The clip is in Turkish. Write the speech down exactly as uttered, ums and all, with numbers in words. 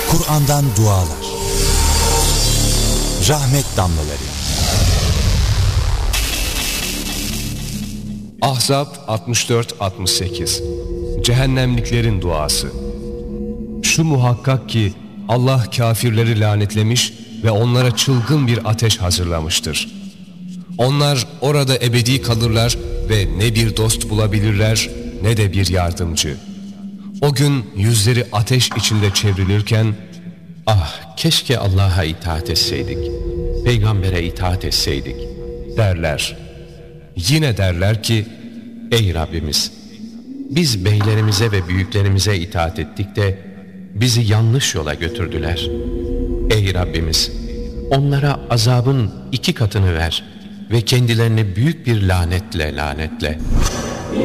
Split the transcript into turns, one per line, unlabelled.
Kur'an'dan dualar, rahmet damlaları.
Ahzab altmış dört altmış sekiz. Cehennemliklerin duası. Şu muhakkak ki Allah kafirleri lanetlemiş ve onlara çılgın bir ateş hazırlamıştır. Onlar orada ebedi kalırlar ve ne bir dost bulabilirler ne de bir yardımcı. O gün yüzleri ateş içinde çevrilirken,
ah keşke Allah'a itaat etseydik, peygambere itaat etseydik
derler. Yine derler ki,
ey Rabbimiz, biz beylerimize ve büyüklerimize itaat ettik de bizi yanlış yola götürdüler. Ey Rabbimiz, onlara azabın iki katını ver ve kendilerini büyük bir lanetle lanetle.